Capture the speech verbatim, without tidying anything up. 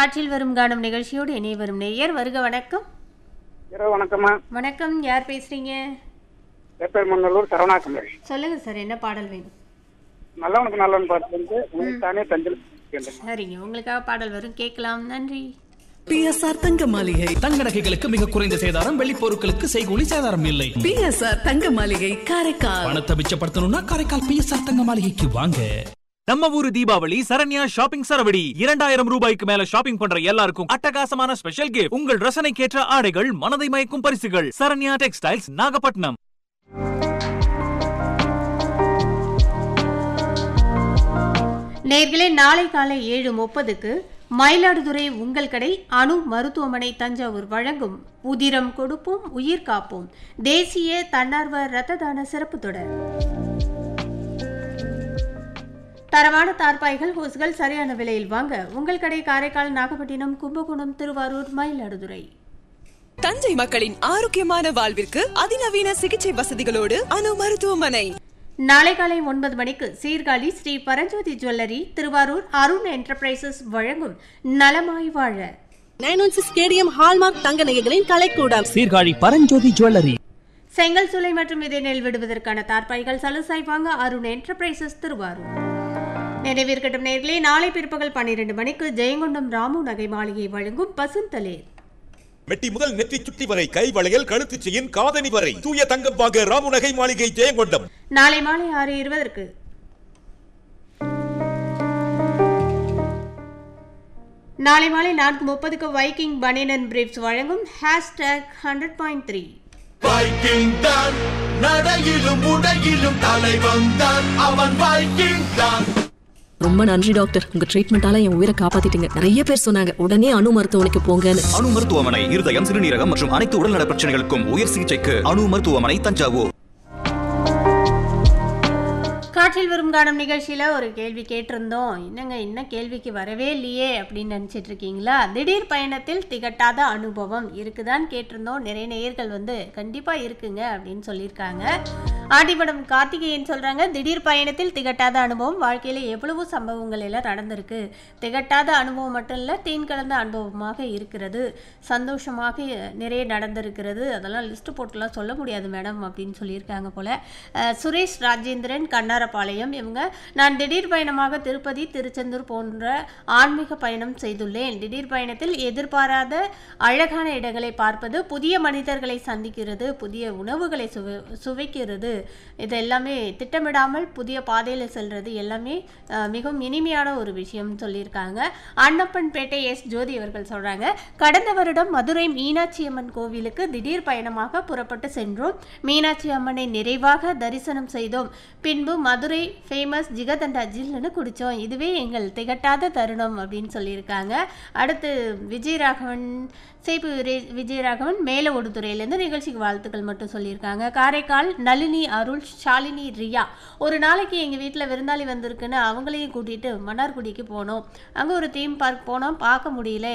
காற்றில் வரும் காணும் நிகழ்ச்சியோடு இணைய வரும் நேயர் வருக. வணக்கம். இரவு வணக்கம்மா. வணக்கம். யார் பேசுறீங்க? வேப்பெருமநல்லூர் சரவணாக்குமரி. சொல்லுங்க சார், என்ன பாடல் வேணும்? நல்லவனுக்கு நல்லவன் பாட்டு வந்து தானே தஞ்சல். சரிங்க, உங்களுக்காக பாடல் வரும், கேட்கலாம். நன்றி. பிஎஸ்ஆர் தங்க மாளிகை. தங்க நகைகளுக்கு மிக குறைந்த சேதாரம், வெள்ளி பொருட்களுக்கு செய்கூலி சேதாரம் இல்லை. பிஎஸ்ஆர் தங்க மாளிகை காரைக்கால். பணத்தை மிச்சப்படுத்தணும்னா காரைக்கால் பிஎஸ்ஆர் தங்க மாளிகைக்கு வாங்க. நம்ம ஊரு தீபாவளி சரண்யா ஷாப்பிங் சரவடி. இரண்டாயிரம் ரூபாய்க்கு மேல ஷாப்பிங் பண்ற எல்லாருக்கும் அட்டகாசமான ஸ்பெஷல் கிஃப்ட். உங்கள் ரசனைக்கேற்ற ஆடைகள், மனதை மயக்கும் பரிசுகள். சரண்யா டெக்ஸ்டைல்ஸ், நாகப்பட்டினம். நேர்களே, நாளை காலை ஏழு முப்பதுக்கு மயிலாடுதுறை உங்கள் கடை அணு மருத்துவமனை தஞ்சாவூர் வழங்கும் உதிரம் கொடுப்போம் உயிர் காப்போம் தேசிய தன்னார்வ இரத்த தான சிறப்பு தொடர். தரமான தார்பாய்கள், ஹோஸ்கள் சரியான விலையில் வாங்க உங்கள் கடை காரைக்கால், நாகப்பட்டினம், கும்பகோணம், திருவாரூர், மயிலாடுதுறை. தஞ்சை மக்களின் ஆரோக்கியமான வாழ்விற்கு அதிநவீன சிகிச்சை வசதிகளோடு அணு மருத்துவமனை. நாளை காலை ஒன்பது மணிக்கு சீர்காழி ஸ்ரீ பரஞ்சோதி ஜுவல்லரி, திருவாரூர் அருண் என்டர்பிரைசஸ் வழங்கும் நலமாய் வாழ. Nine one six KTM hallmark தங்க நகைகளின் கலைக்கூடம், சீர்காழி பரஞ்சோதி ஜுவல்லரி. செங்கல் சூளை மற்றும் விதை நெல் விடுவதற்கான தார்பாய்கள் சலுசாய் வாங்க அருண் என்டர்பிரைசஸ், திருவாரூர். நினைவிற்கட்டும் நேர்களே, நாளை பிற்பகல் பன்னிரண்டு மணிக்கு ஜெயங்கொண்டம் ராமு நகை மாளிகை வழங்கும் பசுந்தலேர். மெட்டி முதல் நெற்றி சுட்டி வரை, கை வளையல், கழுத்து செயின், காதணி வரை தூய தங்கம் வாங்க ராமு நகை மாளிகை, ஜெயங்கொண்டம். நாளை மாலை ஆறு இருபதற்கு நாளை மாலை நான்கு முப்பதுக்கு வைக்கிங் பனியன் அண்ட் பிரீஃப்ஸ் வழங்கும் hashtag hundred point three. Viking தான் நடையிலும் உடையிலும் தலைவன் தான், அவன் வைக்கிங் தான். ரொம்ப நன்றி டாக்டர், உங்க ட்ரீட்மெண்டால என் உயிரை காப்பாத்திட்டீங்க. நிறைய பேர் சொன்னாங்க உடனே அணு மருத்துவமனைக்கு போங்கன்னு. அணு மருத்துவமனை இருதயம், சிறுநீரகம் மற்றும் அனைத்து உடல்நல பிரச்சனைகளுக்கும் உயர் சிகிச்சைக்கு அணு மருத்துவமனை, தஞ்சாவூர். காற்றில் வரும் காணும் நிகழ்ச்சியில் ஒரு கேள்வி கேட்டிருந்தோம். என்னங்க இன்னும் கேள்விக்கு வரவே இல்லையே அப்படின்னு நினச்சிட்டு இருக்கீங்களா? திடீர் பயணத்தில் திகட்டாத அனுபவம் இருக்குதான்னு கேட்டிருந்தோம். நிறைய நேயர்கள் வந்து கண்டிப்பாக இருக்குங்க அப்படின்னு சொல்லியிருக்காங்க. ஆண்டிபடம் கார்த்திகேயன் சொல்கிறாங்க, திடீர் பயணத்தில் திகட்டாத அனுபவம், வாழ்க்கையில் எவ்வளவோ சம்பவங்கள் எல்லாம் நடந்திருக்கு. திகட்டாத அனுபவம் மட்டும் இல்லை, தேன் கலந்த அனுபவமாக இருக்கிறது, சந்தோஷமாக நிறைய நடந்திருக்கிறது. அதெல்லாம் லிஸ்ட்டு போட்டுலாம் சொல்ல முடியாது மேடம் அப்படின்னு சொல்லியிருக்காங்க போல். சுரேஷ் ராஜேந்திரன், கண்ணாரப்பாளையம், இவங்க நான் திடீர் பயணமாக திருப்பதி, திருச்செந்தூர் போன்ற ஆன்மீக பயணம் செய்துள்ளேன். திடீர் பயணத்தில் எதிர்பாராத அழகான இடங்களை பார்ப்பது, புதிய மனிதர்களை சந்திக்கிறது, புதிய உணவுகளை சுவை சுவைக்கிறது, இது எல்லாமே திட்டமிடாமல் புதிய பாதையில் செல்வது எல்லாமே மிகவும் இனிமையான ஒரு விஷயம் சொல்லியிருக்காங்க. அன்னப்பன்பேட்டை எஸ் ஜோதி அவர்கள் சொல்கிறாங்க, கடந்த வருடம் மதுரை மீனாட்சி அம்மன் கோவிலுக்கு திடீர் பயணமாக புறப்பட்டு சென்றோம். மீனாட்சி அம்மனை நிறைவாக தரிசனம் செய்தோம். பின்பு மதுரை ஃபேமஸ் ஜிகதண்டா ஜில்லுன்னு குடித்தோம். இதுவே எங்கள் திகட்டாத தருணம் அப்படின்னு சொல்லியிருக்காங்க. அடுத்து விஜயராகவன், சேப்பு விஜயராகவன் மேல ஒடுதுறையிலேருந்து நிகழ்ச்சிக்கு வாழ்த்துக்கள் மட்டும் சொல்லியிருக்காங்க. காரைக்கால் நளினி அருள், ஷாலினி, ரியா, ஒரு நாளைக்கு எங்கள் வீட்டில் விருந்தாளி வந்திருக்குன்னு அவங்களையும் கூட்டிகிட்டு மன்னார்குடிக்கு போனோம். அங்கே ஒரு தீம் பார்க் போனோம், பார்க்க முடியல.